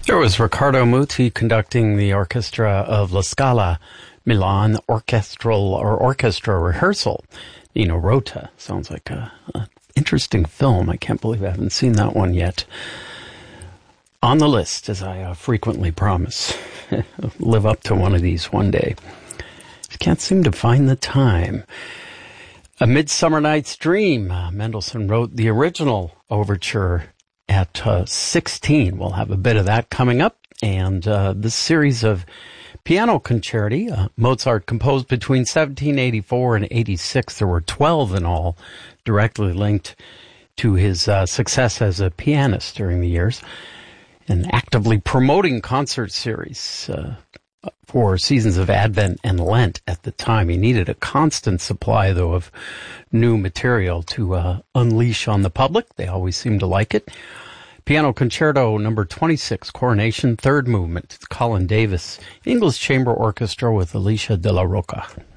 There was Riccardo Muti conducting the orchestra of La Scala Milan Orchestra Rehearsal. Nino Rota. Sounds like a interesting film. I can't believe I haven't seen that one yet. On the list, as I frequently promise. Live up to one of these one day. Just can't seem to find the time. A Midsummer Night's Dream. Mendelssohn wrote the original overture at 16. We'll have a bit of that coming up. And this series of piano concerti, Mozart composed between 1784 and 86. There were 12 in all, directly linked to his success as a pianist during the years, and actively promoting concert series for seasons of Advent and Lent at the time. He needed a constant supply, though, of new material to unleash on the public. They always seemed to like it. Piano Concerto number 26, Coronation, third movement. It's Colin Davis, English Chamber Orchestra with Alicia de la Roca.